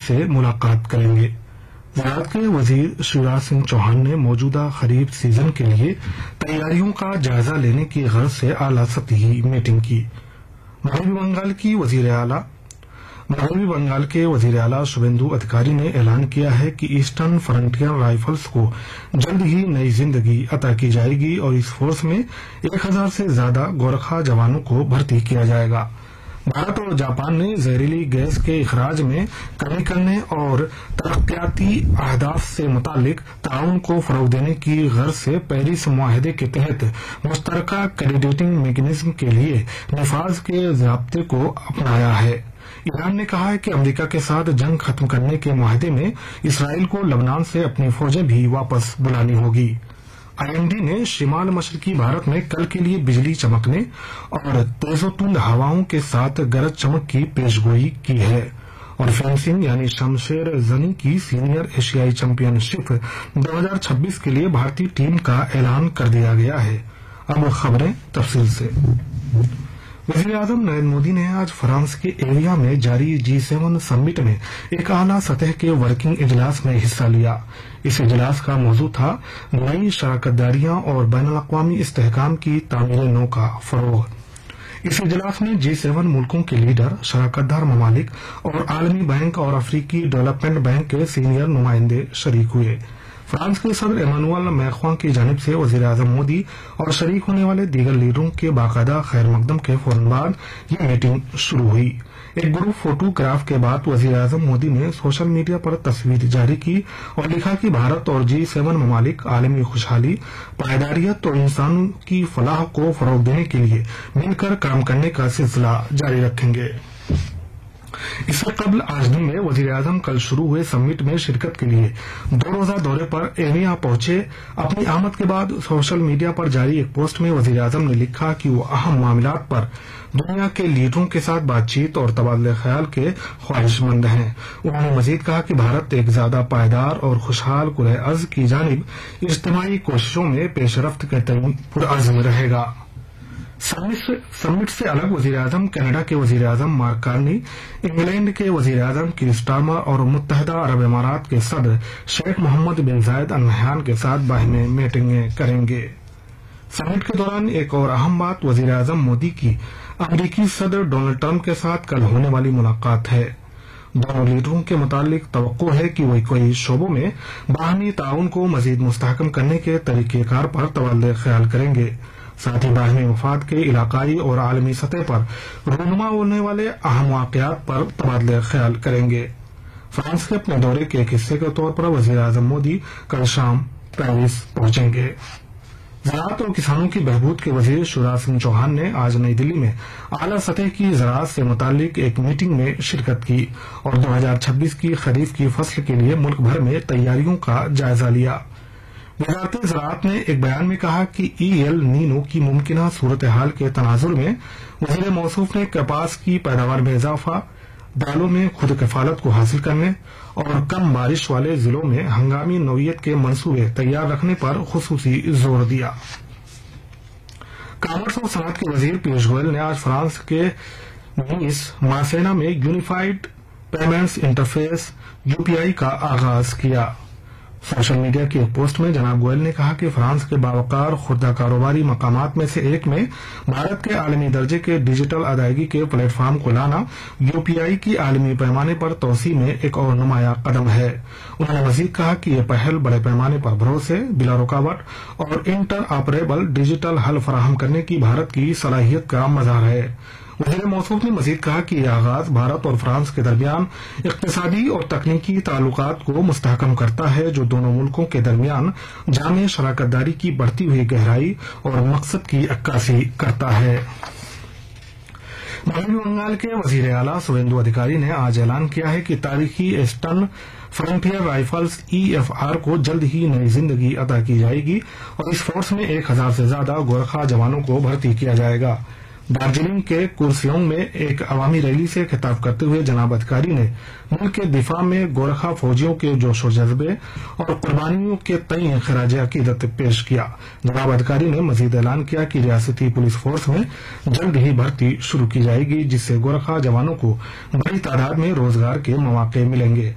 سے ملاقات کریں گے۔ زراعت کے وزیر شیوراج سنگھ چوہان نے موجودہ خریف سیزن کے لیے تیاریوں کا جائزہ لینے کی غرض سے اعلیٰ سطحی میٹنگ کی۔ مغربی بنگال کے وزیر اعلیٰ شویندو ادھیکاری نے اعلان کیا ہے کہ ایسٹرن فرنٹیئر رائفلز کو جلد ہی نئی زندگی عطا کی جائے گی اور اس فورس میں 1000 سے زیادہ گورکھا جوانوں کو بھرتی کیا جائے گا۔ بھارت اور جاپان نے زہریلی گیس کے اخراج میں کمی کرنے اور ترقیاتی اہداف سے متعلق تعاون کو فروغ دینے کی غرض سے پیرس معاہدے کے تحت مشترکہ کوآرڈینیشن میکانزم کے لیے نفاذ کے ضابطے کو اپنایا ہے۔ ایران نے کہا ہے کہ امریکہ کے ساتھ جنگ ختم کرنے کے معاہدے میں اسرائیل کو لبنان سے اپنی فوجیں بھی واپس بلانی ہوگی۔ IMD نے شمال مشرقی بھارت میں کل کے لیے بجلی چمکنے اور تیز و تند ہواؤں کے ساتھ گرج چمک کی پیش گوئی کی ہے، اور فینسنگ یعنی شمشیر زنی کی سینئر ایشیائی چیمپئن شپ 2026 کے لیے بھارتی ٹیم کا اعلان کر دیا گیا ہے۔ اب خبریں تفصیل سے۔ وزیر اعظم نریندر مودی نے آج فرانس کے ایویا میں جاری G7 سمٹ میں ایک اعلیٰ سطح کے ورکنگ اجلاس میں حصہ لیا۔ اس اجلاس کا موضوع تھا نئی شراکت داریاں اور بین الاقوامی استحکام کی تعمیر نو کا فروغ۔ اس اجلاس میں G7 ملکوں کے لیڈر، شراکت دار ممالک اور عالمی بینک اور افریقی ڈیولپمنٹ بینک کے سینئر نمائندے شریک ہوئے۔ فرانس کے صدر ایمانوئل میخواں کی جانب سے وزیر اعظم مودی اور شریک ہونے والے دیگر لیڈروں کے باقاعدہ خیر مقدم کے فوراً بعد یہ میٹنگ شروع ہوئی۔ ایک گروپ فوٹو گراف کے بعد وزیر اعظم مودی نے سوشل میڈیا پر تصویر جاری کی اور لکھا کہ بھارت اور G7 ممالک عالمی خوشحالی، پائیداریت اور انسانوں کی فلاح کو فروغ دینے کے لیے مل کر کام کرنے کا سلسلہ جاری رکھیں گے۔ اس سے قبل آج دن میں وزیر اعظم کل شروع ہوئے سمٹ میں شرکت کے لیے 2 روزہ دورے پر ایویا پہنچے۔ اپنی آمد کے بعد سوشل میڈیا پر جاری ایک پوسٹ میں وزیر اعظم نے لکھا کہ وہ اہم معاملات پر دنیا کے لیڈروں کے ساتھ بات چیت اور تبادلہ خیال کے خواہش مند ہیں۔ انہوں نے مزید کہا کہ بھارت ایک زیادہ پائیدار اور خوشحال کرۂ ارض کی جانب اجتماعی کوششوں میں پیش رفت کے تئیں پرعزم رہے گا۔ سمٹ سے الگ وزیر اعظم کینیڈا کے وزیر اعظم مارک کارنی، انگلینڈ کے وزیر اعظم کیر سٹارمر اور متحدہ عرب امارات کے صدر شیخ محمد بن زائد ال نہیان کے ساتھ باہمی میٹنگیں کریں گے۔ سمٹ کے دوران ایک اور اہم بات وزیر اعظم مودی کی امریکی صدر ڈونلڈ ٹرمپ کے ساتھ کل ہونے والی ملاقات ہے۔ دونوں لیڈروں کے متعلق توقع ہے کہ وہ کئی شعبوں میں باہمی تعاون کو مزید مستحکم کرنے کے طریقہ کار پر تبادلہ خیال کریں گے۔ ساتھ ہی باہمی مفاد کے علاقائی اور عالمی سطح پر رونما ہونے والے اہم واقعات پر تبادلہ خیال کریں گے۔ فرانس کے اپنے دورے کے ایک حصے کے طور پر وزیر اعظم مودی کل شام پیرس پہنچیں گے۔ زراعت اور کسانوں کی بہبود کے وزیر شیوراج سنگھ چوہان نے آج نئی دلی میں اعلیٰ سطح کی زراعت سے متعلق ایک میٹنگ میں شرکت کی اور 2026 کی خریف کی فصل کے لیے ملک بھر میں تیاریوں کا جائزہ لیا۔ وزارت زراعت نے ایک بیان میں کہا کہ ایل نینو کی ممکنہ صورتحال کے تناظر میں وزیر موصوف نے کپاس کی پیداوار میں اضافہ، دالوں میں خود کفالت کو حاصل کرنے اور کم بارش والے ضلعوں میں ہنگامی نوعیت کے منصوبے تیار رکھنے پر خصوصی زور دیا۔ کامرس اور صنعت کے وزیر پیوش گوئل نے آج فرانس کے نیس مارسینا میں یونیفائیڈ پیمنٹس انٹرفیس UPI کا آغاز کیا۔ سوشل میڈیا کی ایک پوسٹ میں جناب گوئل نے کہا کہ فرانس کے باوقار خوردہ کاروباری مقامات میں سے ایک میں بھارت کے عالمی درجے کے ڈیجیٹل ادائیگی کے پلیٹ فارم کو لانا UPI کی عالمی پیمانے پر توسیع میں ایک اور نمایاں قدم ہے۔ انہوں نے مزید کہا کہ یہ پہل بڑے پیمانے پر بھروسے، بلا رکاوٹ اور انٹر آپریبل ڈیجیٹل حل فراہم کرنے کی بھارت کی صلاحیت کا مظہر ہے۔ وزیر موصوف نے مزید کہا کہ یہ آغاز بھارت اور فرانس کے درمیان اقتصادی اور تکنیکی تعلقات کو مستحکم کرتا ہے، جو دونوں ملکوں کے درمیان جامع شراکت داری کی بڑھتی ہوئی گہرائی اور مقصد کی عکاسی کرتا ہے۔ مغربی بنگال کے وزیر اعلیٰ شویندو ادھیکاری نے آج اعلان کیا ہے کہ تاریخی ایسٹرن فرنٹیئر رائفلز EFR کو جلد ہی نئی زندگی عطا کی جائے گی اور اس فورس میں 1000 سے زیادہ گورکھا جوانوں کو بھرتی کیا جائے گا۔ دارجلنگ کے کورسیونگ میں ایک عوامی ریلی سے خطاب کرتے ہوئے جناب ادھیکاری نے ملک کے دفاع میں گورکھا فوجیوں کے جوش و جذبے اور قربانیوں کے تئیں خراج عقیدت پیش کیا۔ جناب ادھیکاری نے مزید اعلان کیا کہ ریاستی پولیس فورس میں جلد ہی بھرتی شروع کی جائے گی، جس سے گورکھا جوانوں کو بڑی تعداد میں روزگار کے مواقع ملیں گے۔